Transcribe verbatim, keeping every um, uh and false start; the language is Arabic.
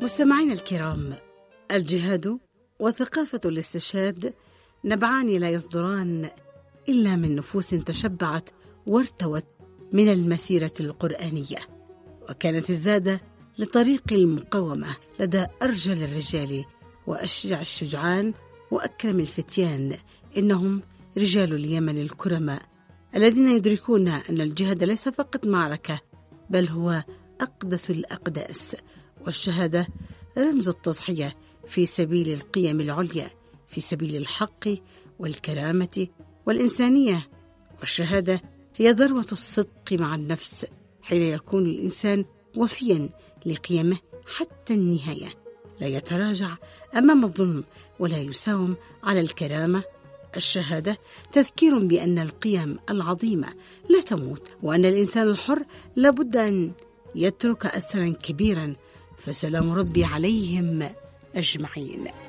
مستمعين الكرام، الجهاد وثقافة الاستشهاد نبعان لا يصدران إلا من نفوس تشبعت وارتوت من المسيرة القرآنية، وكانت الزادة لطريق المقاومة لدى أرجل الرجال وأشجع الشجعان وأكرم الفتيان. إنهم رجال اليمن الكرماء الذين يدركون أن الجهاد ليس فقط معركة، بل هو أقدس الأقداس، والشهادة رمز التضحية في سبيل القيم العليا، في سبيل الحق والكرامة والإنسانية. والشهادة هي ذروة الصدق مع النفس، حين يكون الإنسان وفيا لقيمه حتى النهاية، لا يتراجع أمام الظلم ولا يساوم على الكرامة. الشهادة تذكير بأن القيم العظيمة لا تموت، وأن الإنسان الحر لابد أن يترك أثرا كبيرا، فسلام ربي عليهم أجمعين.